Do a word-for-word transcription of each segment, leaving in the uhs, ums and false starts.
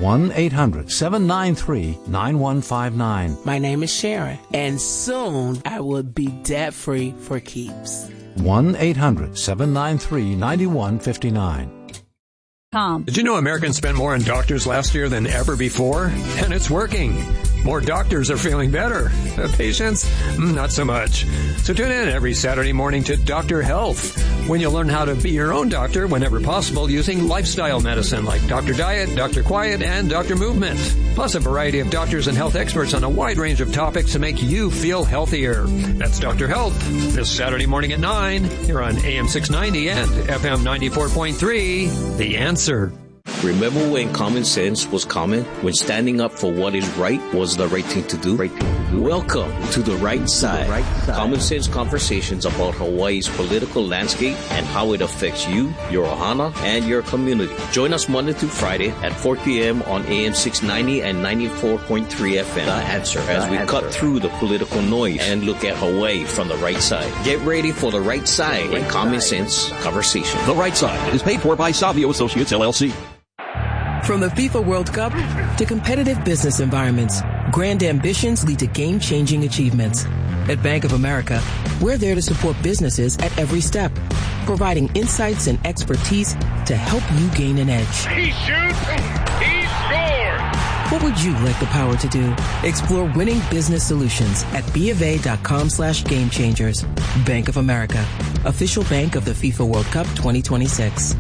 one eight hundred seven nine three nine one five nine. My name is Sharon, and soon I will be debt-free for keeps. one eight hundred seven nine three nine one five nine. Did you know Americans spent more on doctors last year than ever before? And it's working. More doctors are feeling better. Uh, patients, not so much. So tune in every Saturday morning to Doctor Health, when you'll learn how to be your own doctor whenever possible using lifestyle medicine like Doctor Diet, Doctor Quiet, and Doctor Movement. Plus a variety of doctors and health experts on a wide range of topics to make you feel healthier. That's Doctor Health, this Saturday morning at nine, here on A M six ninety and F M ninety-four point three, The Answer. Remember when common sense was common? When standing up for what is right was the right thing to do? Right thing to do. Welcome to The Right Side. The right side. Common sense conversations about Hawaii's political landscape and how it affects you, your ohana, and your community. Join us Monday through Friday at four p.m. on A M six ninety and ninety-four point three F M. The Answer, as we cut through the political noise and look at Hawaii from the right side. Get ready for The Right Side and common sense conversation. The Right Side is paid for by Savio Associates, L L C. From the FIFA World Cup to competitive business environments, grand ambitions lead to game-changing achievements. At Bank of America, we're there to support businesses at every step, providing insights and expertise to help you gain an edge. He shoots, he scores! What would you like the power to do? Explore winning business solutions at bofa.com slash game changers. Bank of America, official bank of the FIFA World Cup twenty twenty-six.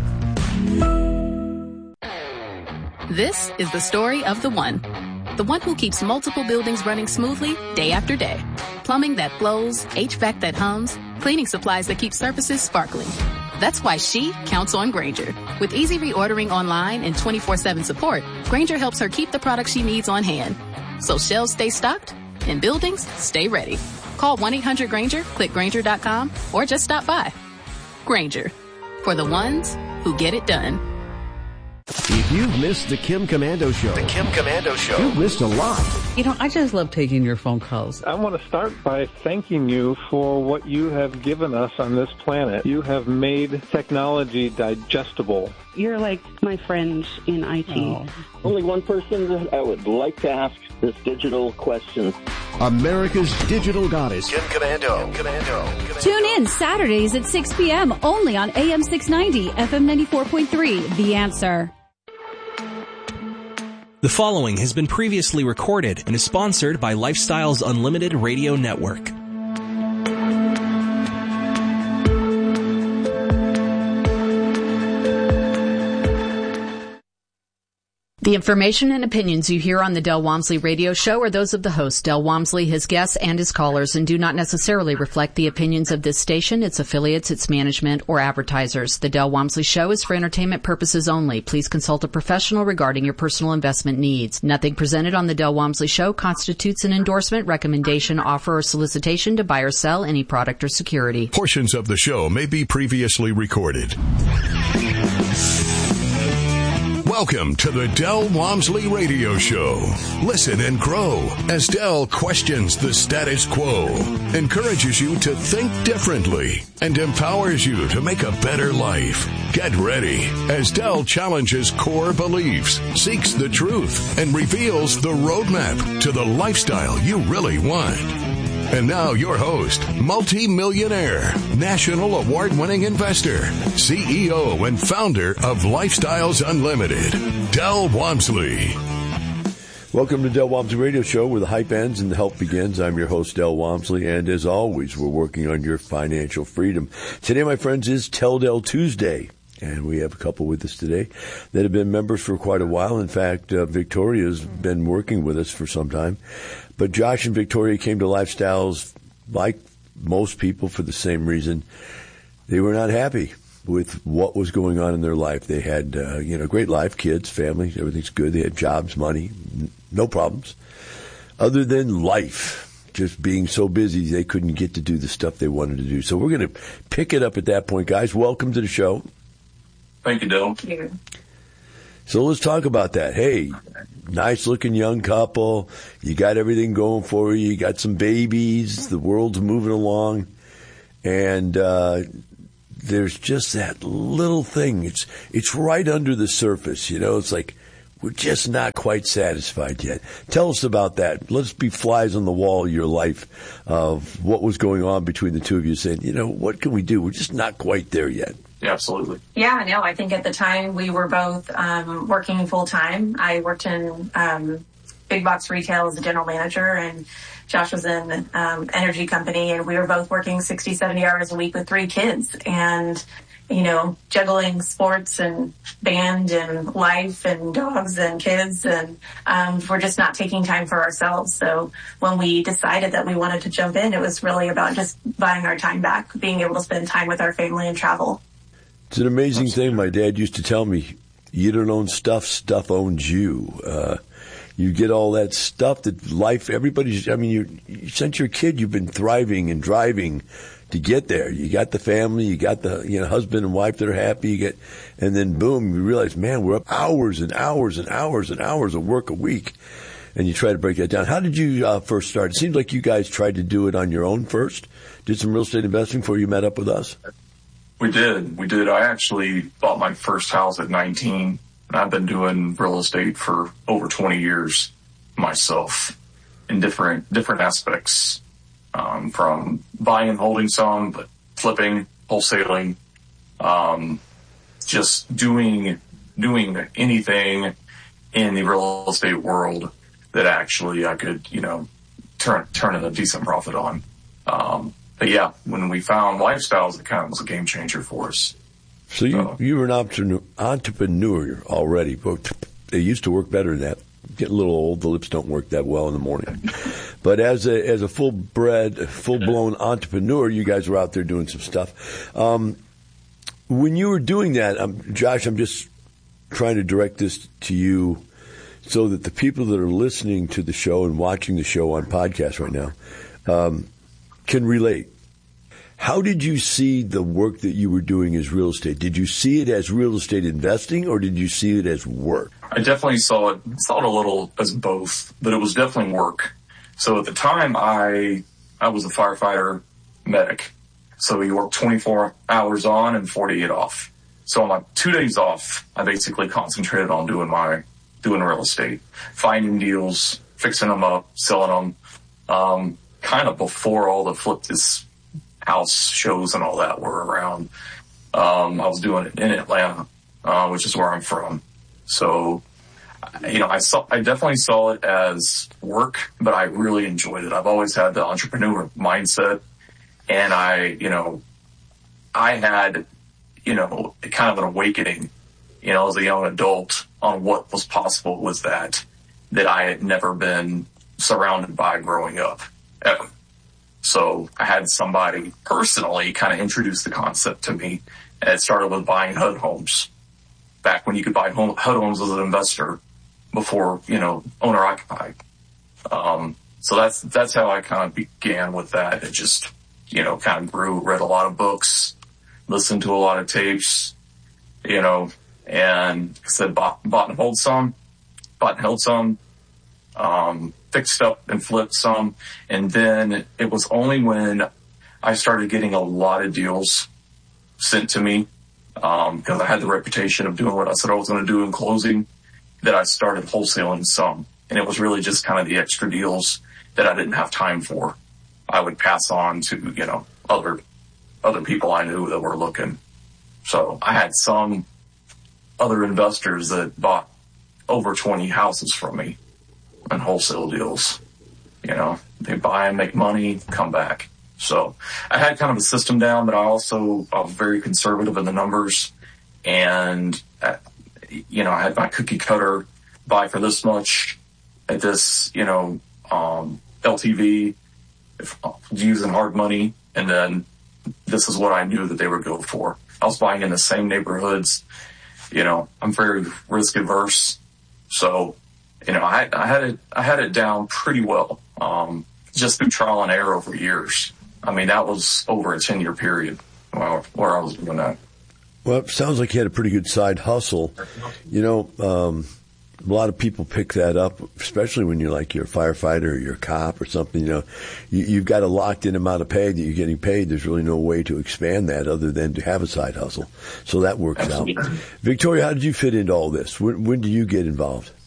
This is the story of the one. The one who keeps multiple buildings running smoothly day after day. Plumbing that flows, H V A C that hums, cleaning supplies that keep surfaces sparkling. That's why she counts on Grainger. With easy reordering online and twenty-four seven support, Grainger helps her keep the products she needs on hand. So shelves stay stocked and buildings stay ready. Call one eight hundred Grainger, click Grainger dot com, or just stop by. Grainger, for the ones who get it done. If you've missed the Kim Komando Show, the Kim Komando Show, you've missed a lot. You know, I just love taking your phone calls. I want to start by thanking you for what you have given us on this planet. You have made technology digestible. You're like my friend in I T. Oh. Only one person that I would like to ask this digital question. America's digital goddess. Kim Komando. Kim Komando. Kim Komando. Tune in Saturdays at six p.m. only on A M six ninety, F M ninety-four point three, The Answer. The following has been previously recorded and is sponsored by Lifestyles Unlimited Radio Network. The information and opinions you hear on the Del Walmsley Radio Show are those of the host, Del Walmsley, his guests, and his callers, and do not necessarily reflect the opinions of this station, its affiliates, its management, or advertisers. The Del Walmsley Show is for entertainment purposes only. Please consult a professional regarding your personal investment needs. Nothing presented on the Del Walmsley Show constitutes an endorsement, recommendation, offer, or solicitation to buy or sell any product or security. Portions of the show may be previously recorded. Welcome to the Del Walmsley Radio Show. Listen and grow as Del questions the status quo, encourages you to think differently, and empowers you to make a better life. Get ready as Del challenges core beliefs, seeks the truth, and reveals the roadmap to the lifestyle you really want. And now your host, multi-millionaire, national award-winning investor, C E O and founder of Lifestyles Unlimited, Del Walmsley. Welcome to Del Walmsley Radio Show, where the hype ends and the help begins. I'm your host, Del Walmsley, and as always, we're working on your financial freedom. Today, my friends, is Tell Del Tuesday. And we have a couple with us today that have been members for quite a while. In fact, uh, Victoria's been working with us for some time. But Josh and Victoria came to Lifestyles, like most people, for the same reason. They were not happy with what was going on in their life. They had, uh, you know, great life, kids, family, everything's good. They had jobs, money, n- no problems. Other than life, just being so busy, they couldn't get to do the stuff they wanted to do. So we're going to pick it up at that point, guys. Welcome to the show. Thank you, Del. So let's talk about that. Hey, nice-looking young couple. You got everything going for you. You got some babies. The world's moving along. And uh, there's just that little thing. It's it's right under the surface. You know, it's like, we're just not quite satisfied yet. Tell us about that. Let's be flies on the wall of your life of what was going on between the two of you saying, you know, what can we do? We're just not quite there yet. Yeah, absolutely. Yeah, no, I think at the time we were both um, working full time. I worked in um, big box retail as a general manager, and Josh was in um, energy company, and we were both working sixty, seventy hours a week with three kids and, you know, juggling sports and band and life and dogs and kids, and um, we're just not taking time for ourselves. So when we decided that we wanted to jump in, it was really about just buying our time back, being able to spend time with our family and travel. It's an amazing thing. My dad used to tell me, you don't own stuff, stuff owns you. Uh, you get all that stuff that life, everybody's, I mean, you, you since you're a kid, you've been thriving and driving to get there. You got the family, you got the, you know, husband and wife that are happy, you get, and then boom, you realize, man, we're up hours and hours and hours and hours of work a week. And you try to break that down. How did you uh, first start? It seems like you guys tried to do it on your own first. Did some real estate investing before you met up with us? We did. We did. I actually bought my first house at nineteen, and I've been doing real estate for over twenty years myself in different different aspects, um, from buying and holding some, but flipping, wholesaling, um, just doing doing anything in the real estate world that actually I could, you know, turn turn in a decent profit on. Um, But yeah, when we found Lifestyles, it kind of was a game changer for us. So you so. you were an entrepreneur, entrepreneur already, but they used to work better than that. Get a little old, the lips don't work that well in the morning. But as a as a full bred, full blown entrepreneur, you guys were out there doing some stuff. Um, when you were doing that, um, Josh, I'm just trying to direct this to you so that the people that are listening to the show and watching the show on podcast right now um, can relate. How did you see the work that you were doing as real estate? Did you see it as real estate investing, or did you see it as work? I definitely saw it, saw it a little as both, but it was definitely work. So at the time, I I was a firefighter medic. So you work twenty-four hours on and forty-eight off. So on my two days off, I basically concentrated on doing my doing real estate, finding deals, fixing them up, selling them. Um, kind of before all the flip this house shows and all that were around. Um, I was doing it in Atlanta, uh, which is where I'm from. So, you know, I saw, I definitely saw it as work, but I really enjoyed it. I've always had the entrepreneur mindset, and I, you know, I had, you know, kind of an awakening, you know, as a young adult on what was possible with that, that I had never been surrounded by growing up. Ever. So I had somebody personally kind of introduce the concept to me, and it started with buying H U D homes back when you could buy home, H U D homes as an investor before, you know, owner occupied. Um, so that's, that's how I kind of began with that. It just, you know, kind of grew, read a lot of books, listened to a lot of tapes, you know, and like I said, bought, bought and hold some, bought and held some, um, fixed up and flipped some. And then it was only when I started getting a lot of deals sent to me, um, because I had the reputation of doing what I said I was going to do in closing, that I started wholesaling some. And it was really just kind of the extra deals that I didn't have time for. I would pass on to, you know, other, other people I knew that were looking. So I had some other investors that bought over twenty houses from me and wholesale deals. You know, they buy and make money, come back. So I had kind of a system down, but I also, I was very conservative in the numbers. And, uh, you know, I had my cookie cutter, buy for this much at this, you know, um, L T V, if, uh, using hard money. And then this is what I knew that they would go for. I was buying in the same neighborhoods. You know, I'm very risk averse. So, you know, I, I had it, I had it down pretty well, um, just through trial and error over years. I mean, that was over a ten year period where, where I was doing that. Well, it sounds like you had a pretty good side hustle. You know, um, a lot of people pick that up, especially when you're like you're a firefighter or you're a cop or something. You know, you, you've got a locked in amount of pay that you're getting paid. There's really no way to expand that other than to have a side hustle. So that works Absolutely. out. Victoria, how did you fit into all this? When, when did you get involved?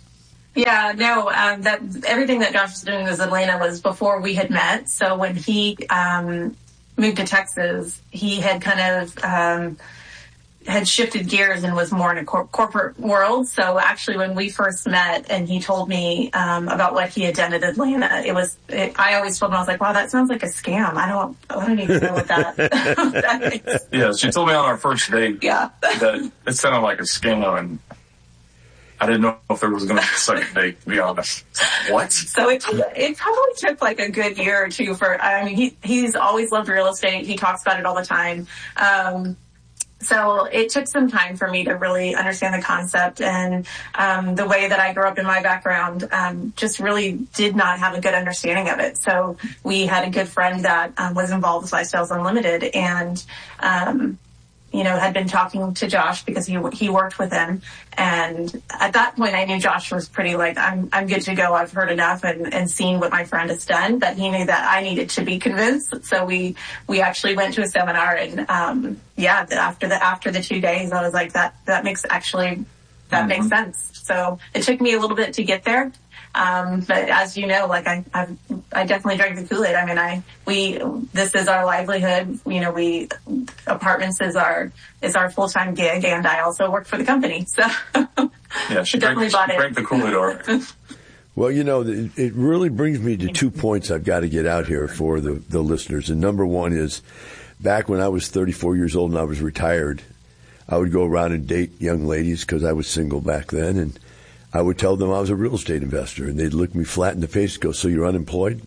Yeah, no, um, that everything that Josh was doing with Atlanta was before we had met. So when he um, moved to Texas, he had kind of um, had shifted gears and was more in a cor- corporate world. So actually, when we first met, and he told me um, about what he had done at Atlanta, it was. It, I always told him, I was like, "Wow, that sounds like a scam. I don't, I don't even know what that." that is. Yeah, she told me on our first date. Yeah. that it sounded like a scam, and I didn't know if there was going to be a second date, to be honest. What? So it it probably took like a good year or two for, I mean, he he's always loved real estate. He talks about it all the time. Um, so it took some time for me to really understand the concept, and um, the way that I grew up in my background um, just really did not have a good understanding of it. So we had a good friend that um, was involved with Lifestyles Unlimited, and um you know, had been talking to Josh because he he worked with him. And at that point, I knew Josh was pretty like, I'm I'm good to go. I've heard enough and, and seen what my friend has done. But he knew that I needed to be convinced. So we we actually went to a seminar. And um, yeah, after the after the two days, I was like, that that makes actually that mm-hmm. makes sense. So it took me a little bit to get there. Um, but as you know, like I, I've, I definitely drank the Kool-Aid. I mean, I, we, this is our livelihood. You know, we, apartments is our, is our full-time gig, and I also work for the company. So yeah, she definitely drank, bought she it. drank the Kool-Aid already. Well, you know, it really brings me to two points I've got to get out here for the, the listeners. And number one is, back when I was thirty-four years old and I was retired, I would go around and date young ladies because I was single back then, and I would tell them I was a real estate investor, and they'd look me flat in the face and go, "So you're unemployed?"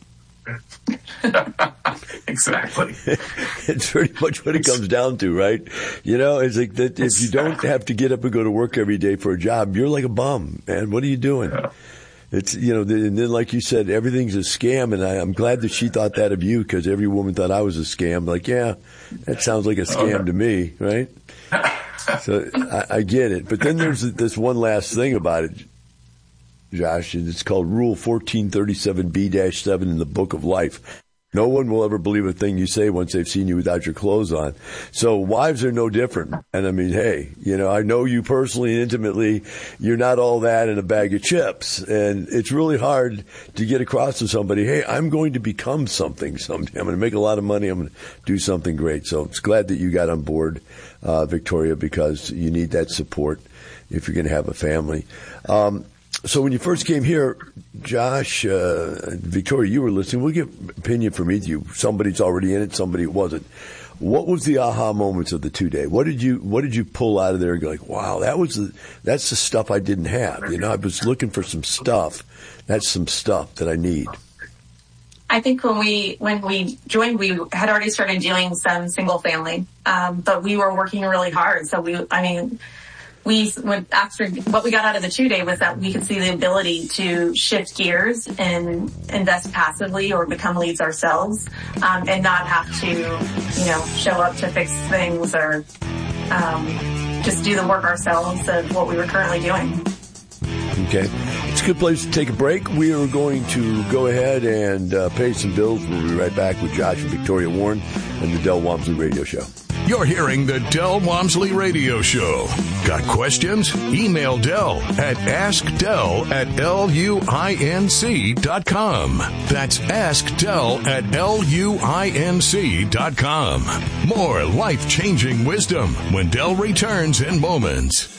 Exactly. It's pretty much what it comes down to, right? You know, it's like that if you don't have to get up and go to work every day for a job, you're like a bum, man. What are you doing? Yeah. It's, you know, and then like you said, everything's a scam, and I, I'm glad that she thought that of you, because every woman thought I was a scam. Like, yeah, that sounds like a scam okay. to me, right? So I, I get it. But then there's this one last thing about it, Josh, and it's called Rule fourteen thirty-seven B seven in the Book of Life. No one will ever believe a thing you say once they've seen you without your clothes on. So wives are no different. And I mean, hey, you know, I know you personally and intimately. You're not all that in a bag of chips. And it's really hard to get across to somebody, hey, I'm going to become something someday. I'm going to make a lot of money. I'm going to do something great. So it's glad that you got on board, uh, Victoria, because you need that support if you're going to have a family. Um, So when you first came here, Josh, uh, Victoria, you were listening. We'll get opinion from each of you. Somebody's already in it, somebody wasn't. What was the aha moments of the two day? What did you What did you pull out of there and go like, wow, that was the, that's the stuff I didn't have. You know, I was looking for some stuff. That's some stuff that I need. I think when we when we joined, we had already started doing some single family, um, but we were working really hard. So we, I mean. We, when, after what we got out of the two day was that we could see the ability to shift gears and invest passively or become leads ourselves, um, and not have to, you know, show up to fix things or um, just do the work ourselves of what we were currently doing. Okay. It's a good place to take a break. We are going to go ahead and uh, pay some bills. We'll be right back with Josh and Victoria Warren and the Del Walmsley Radio Show. You're hearing the Del Walmsley Radio Show. Got questions? Email Del at askdel at luinc dot com. That's askdel at luinc dot com. More life-changing wisdom when Del returns in moments.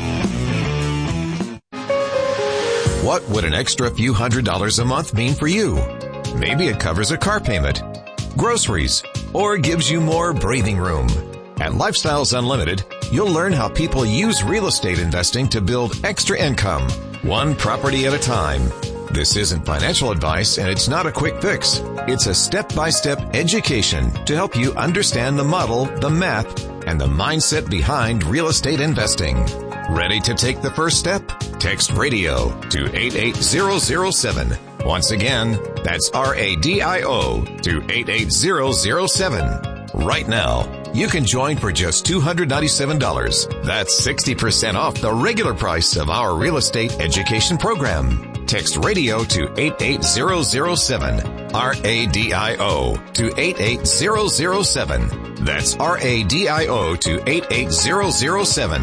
What would an extra few hundred dollars a month mean for you? Maybe it covers a car payment, groceries, or gives you more breathing room. At Lifestyles Unlimited, you'll learn how people use real estate investing to build extra income, one property at a time. This isn't financial advice, and it's not a quick fix. It's a step-by-step education to help you understand the model, the math, and the mindset behind real estate investing. Ready to take the first step? Text RADIO to eight eight zero zero seven. Once again, that's R A D I O to eight eight zero zero seven. Right now, you can join for just two hundred ninety-seven dollars. That's sixty percent off the regular price of our real estate education program. Text RADIO to eight eight zero zero seven. R A D I O to eight eight zero zero seven. That's R A D I O to eight eight zero zero seven.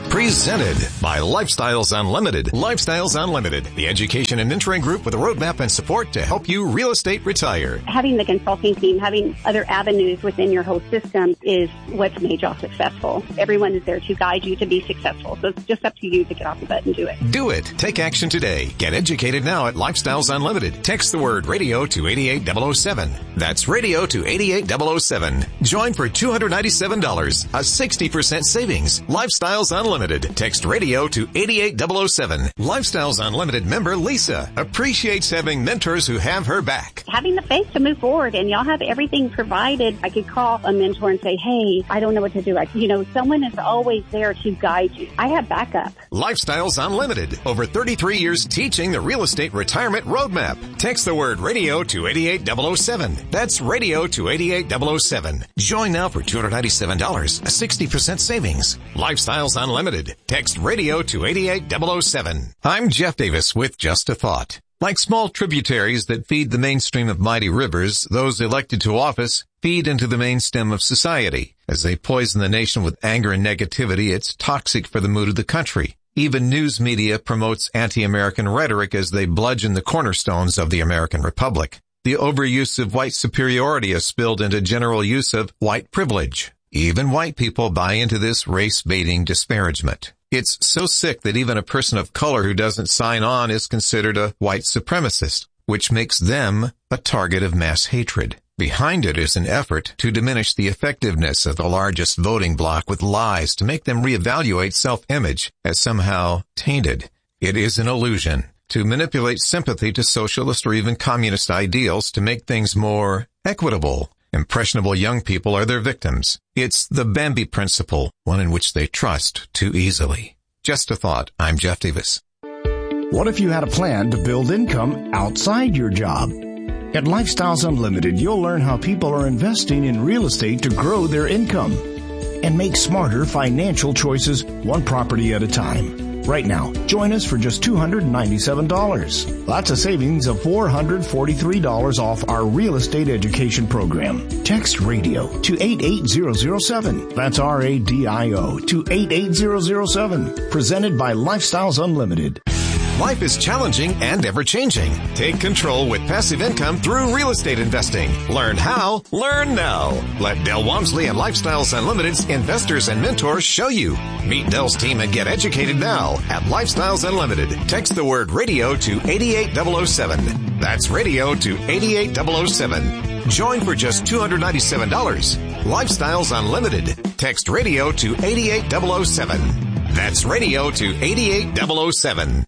Presented by Lifestyles Unlimited. Lifestyles Unlimited, the education and mentoring group with a roadmap and support to help you real estate retire. Having the consulting team, having other avenues within your whole system is what's made y'all successful. Everyone is there to guide you to be successful. So it's just up to you to get off the butt and do it. Do it. Take action today. Get educated now at Lifestyles Unlimited. Text the word radio to eight eight zero zero seven. That's radio to eight eight zero zero seven. Join for two hundred ninety-seven dollars, a sixty percent savings. Lifestyles Unlimited. Text radio to eight eight zero zero seven. Lifestyles Unlimited member Lisa appreciates having mentors who have her back. Having the faith to move forward, and y'all have everything provided. I could call a mentor and say, hey, I don't know what to do. I, you know, someone is always there to guide you. I have backup. Lifestyles Unlimited. Over thirty-three years teaching the real estate retirement roadmap. Text the word radio to eight eight zero zero seven. That's radio to eight eight zero zero seven. Join now for two hundred ninety-seven dollars, a sixty percent savings. Lifestyles Unlimited. Text radio to eight eight zero zero seven. I'm Jeff Davis with Just a Thought. Like small tributaries that feed the mainstream of mighty rivers, those elected to office feed into the main stem of society. As they poison the nation with anger and negativity, it's toxic for the mood of the country. Even news media promotes anti-American rhetoric as they bludgeon the cornerstones of the American Republic. The overuse of white superiority has spilled into general use of white privilege. Even white people buy into this race-baiting disparagement. It's so sick that even a person of color who doesn't sign on is considered a white supremacist, which makes them a target of mass hatred. Behind it is an effort to diminish the effectiveness of the largest voting bloc with lies to make them reevaluate self-image as somehow tainted. It is an illusion to manipulate sympathy to socialist or even communist ideals to make things more equitable. Impressionable young people are their victims. It's the Bambi principle, one in which they trust too easily. Just a thought. I'm Jeff Davis. What if you had a plan to build income outside your job? At Lifestyles Unlimited, you'll learn how people are investing in real estate to grow their income and make smarter financial choices one property at a time. Right now, join us for just two hundred ninety-seven dollars. That's a savings of four hundred forty-three dollars off our real estate education program. Text radio to eight eight zero zero seven. That's R A D I O to eight eight zero zero seven. Presented by Lifestyles Unlimited. Life is challenging and ever-changing. Take control with passive income through real estate investing. Learn how, learn now. Let Del Walmsley and Lifestyles Unlimited's investors and mentors show you. Meet Del's team and get educated now at Lifestyles Unlimited. Text the word radio to eight eight zero zero seven. That's radio to eight eight zero zero seven. Join for just two hundred ninety-seven dollars. Lifestyles Unlimited. Text radio to eight eight zero zero seven. That's radio to eight eight zero zero seven.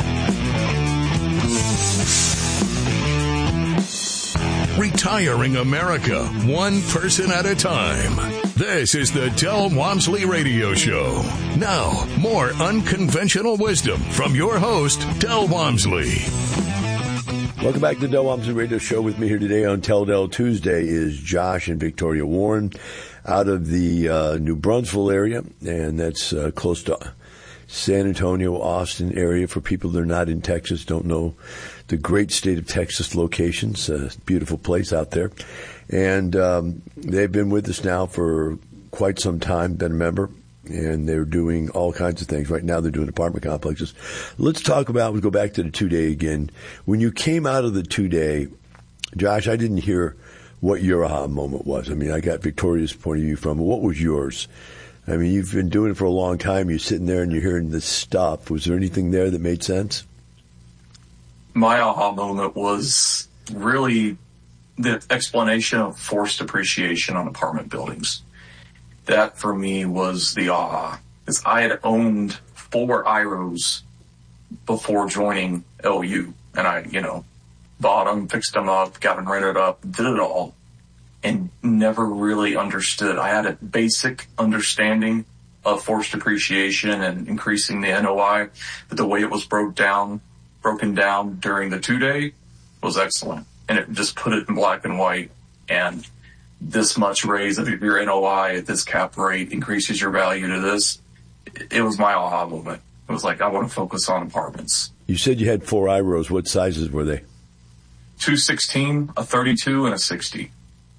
Retiring America, one person at a time. This is the Del Walmsley Radio Show. Now, more unconventional wisdom from your host, Del Walmsley. Welcome back to the Del Walmsley Radio Show. With me here today on Tell Del Tuesday is Josh and Victoria Warren out of the uh, New Brunsville area, and that's uh, close to San Antonio, Austin area. For people that are not in Texas, don't know the great state of Texas locations. A beautiful place out there. And um, they've been with us now for quite some time, been a member, and they're doing all kinds of things. Right now they're doing apartment complexes. Let's talk about, we'll go back to the two-day again. When you came out of the two-day, Josh, I didn't hear what your aha moment was. I mean, I got Victoria's point of view from it. What was yours? I mean, you've been doing it for a long time. You're sitting there and you're hearing this stuff. Was there anything there that made sense? My aha moment was really the explanation of forced appreciation on apartment buildings. That, for me, was the aha. Because I had owned four I R Os before joining L U. And I, you know, bought them, fixed them up, got them rented up, did it all, and never really understood. I had a basic understanding of forced appreciation and increasing the N O I, but the way it was broke down, broken down during the two-day was excellent. And it just put it in black and white. And this much raise of your N O I at this cap rate increases your value to this. It was my aha moment. It was like, I want to focus on apartments. You said you had four I R Os. What sizes were they? two sixteen, a thirty-two, and a sixty.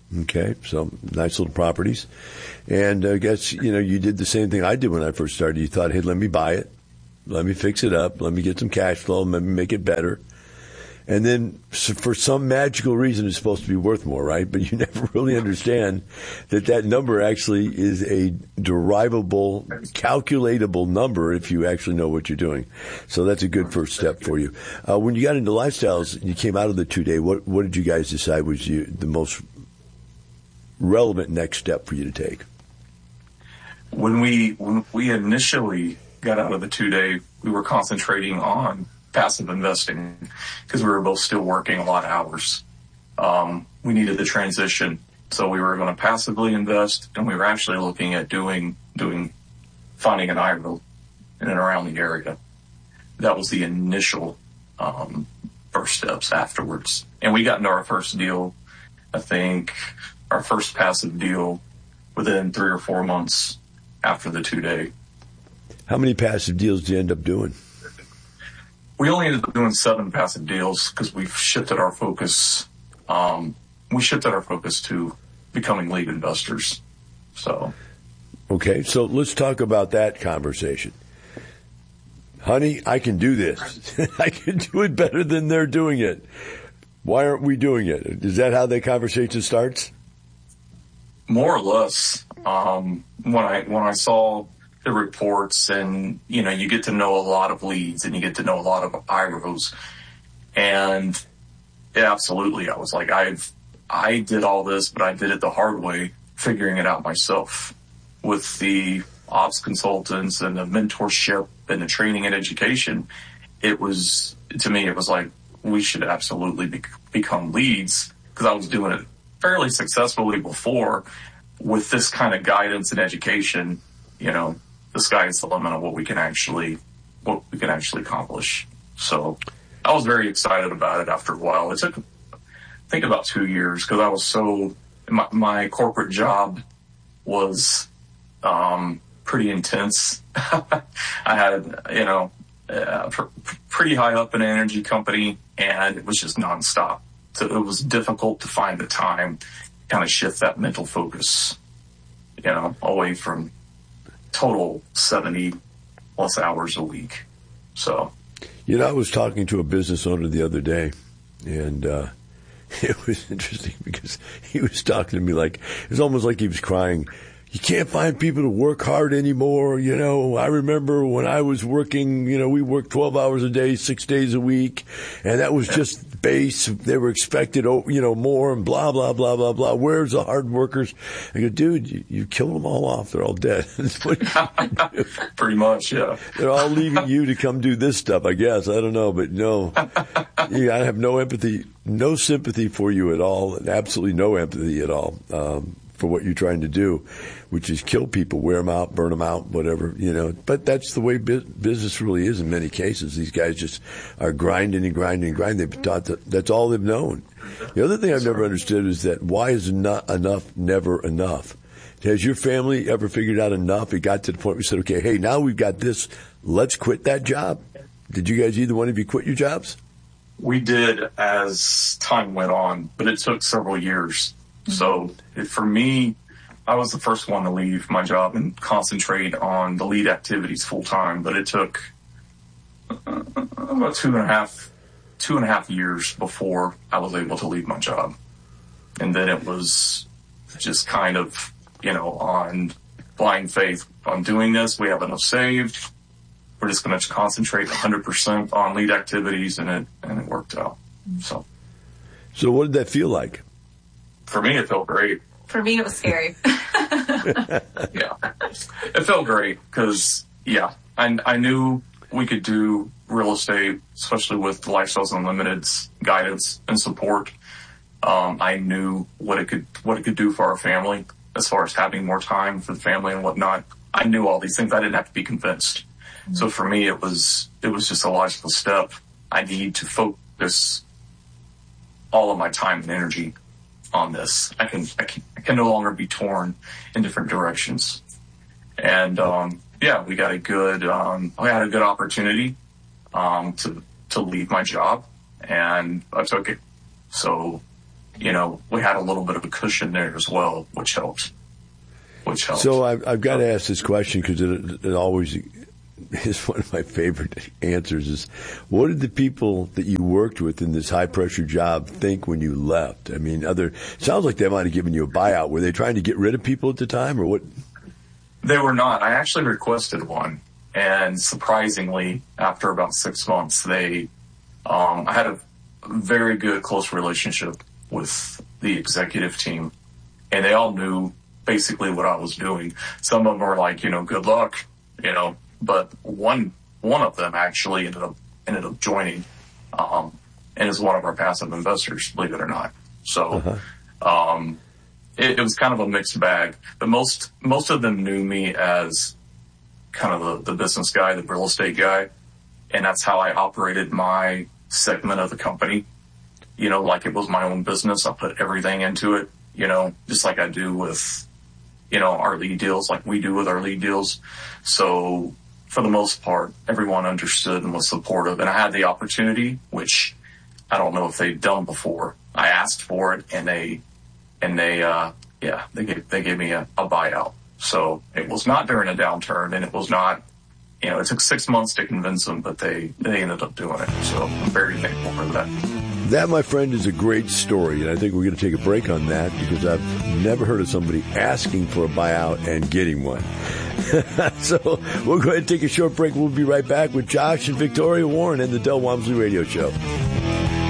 Okay, so nice little properties. And I guess, you know, you did the same thing I did when I first started. You thought, hey, let me buy it. Let me fix it up. Let me get some cash flow. Let me make it better. And then for some magical reason, it's supposed to be worth more, right? But you never really understand that that number actually is a derivable, calculatable number if you actually know what you're doing. So that's a good first step for you. Uh, when you got into lifestyles, you came out of the two-day, what, what did you guys decide was you, the most relevant next step for you to take? When we when we initially got out of the two-day, we were concentrating on passive investing because we were both still working a lot of hours. Um, we needed the transition, so we were going to passively invest, and we were actually looking at doing doing finding an I R A in and around the area. That was the initial um, first steps afterwards, and we got into our first deal. I think our first passive deal within three or four months after the two day. How many passive deals did you end up doing? We only ended up doing seven passive deals because we've shifted our focus. Um, we shifted our focus to becoming lead investors. So, okay, so let's talk about that conversation. Honey, I can do this. I can do it better than they're doing it. Why aren't we doing it? Is that how the conversation starts? More or less. Um, when I when I saw the reports, and you know, you get to know a lot of leads and you get to know a lot of I R Os, and yeah, absolutely, I was like, I've I did all this, but I did it the hard way, figuring it out myself with the ops consultants and the mentorship and the training and education. It was, to me, it was like, we should absolutely be, become leads, because I was doing it fairly successfully before. With this kind of guidance and education, you know, the sky's the limit of what we can actually, what we can actually accomplish. So I was very excited about it after a while. It took, I think, about two years because I was so, my, my corporate job was um, pretty intense. I had, you know, uh, pr- pretty high up in an energy company, and it was just nonstop. So it was difficult to find the time, kind of shift that mental focus, you know, away from total seventy plus hours a week. So, you know, I was talking to a business owner the other day, and uh, it was interesting because he was talking to me like, it was almost like he was crying. You can't find people to work hard anymore. You know, I remember when I was working, you know, we worked twelve hours a day, six days a week, and that was just base. They were expected, you know, more and blah, blah, blah, blah, blah. Where's the hard workers? I go, dude, you, you killed them all off. They're all dead. Pretty much, yeah. They're all leaving you to come do this stuff, I guess. I don't know, but no. Yeah, I have no empathy, no sympathy for you at all, and absolutely no empathy at all. Um, for what you're trying to do, which is kill people, wear them out, burn them out, whatever, you know. But that's the way bu- business really is in many cases. These guys just are grinding and grinding and grinding. They've been taught that that's all they've known. The other thing I've never understood is that why is not enough never enough? Has your family ever figured out enough? It got to the point where we said, okay, hey, now we've got this. Let's quit that job. Did you guys, either one of you, quit your jobs? We did as time went on, but it took several years. So for me, I was the first one to leave my job and concentrate on the lead activities full time. But it took uh, about two and a half, two and a half years before I was able to leave my job. And then it was just kind of, you know, on blind faith. I'm doing this. We have enough saved. We're just going to concentrate one hundred percent on lead activities, and it and it worked out. So, so what did that feel like? For me, it felt great. For me, it was scary. Yeah, it felt great because, yeah, I, I knew we could do real estate, especially with Lifestyles Unlimited's guidance and support. Um, I knew what it could what it could do for our family as far as having more time for the family and whatnot. I knew all these things. I didn't have to be convinced. Mm-hmm. So for me, it was it was just a logical step. I need to focus all of my time and energy on this. I can, I can, I can no longer be torn in different directions. And, um, yeah, we got a good, um, I had a good opportunity, um, to, to leave my job, and I took it. So you know, we had a little bit of a cushion there as well, which helped. Which helped. So I've, I've got to ask this question because it, it always is one of my favorite answers is, what did the people that you worked with in this high-pressure job think when you left? I mean, other it sounds like they might have given you a buyout. Were they trying to get rid of people at the time, or what? They were not. I actually requested one. And surprisingly, after about six months, they, um, I had a very good, close relationship with the executive team. And they all knew basically what I was doing. Some of them were like, you know, good luck, you know, but one, one of them actually ended up, ended up joining, um, and is one of our passive investors, believe it or not. So, uh-huh. um, it, it was kind of a mixed bag, but most, most of them knew me as kind of the, the business guy, the real estate guy. And that's how I operated my segment of the company. You know, like it was my own business. I put everything into it, you know, just like I do with, you know, our lead deals, like we do with our lead deals. So for the most part, everyone understood and was supportive. And I had the opportunity, which I don't know if they'd done before. I asked for it and they, and they, uh, yeah, they gave, they gave me a, a buyout. So it was not during a downturn, and it was not, you know, it took six months to convince them, but they, they ended up doing it. So I'm very thankful for that. That, my friend, is a great story, and I think we're going to take a break on that because I've never heard of somebody asking for a buyout and getting one. So we'll go ahead and take a short break. We'll be right back with Josh and Victoria Warren and the Del Walmsley Radio Show.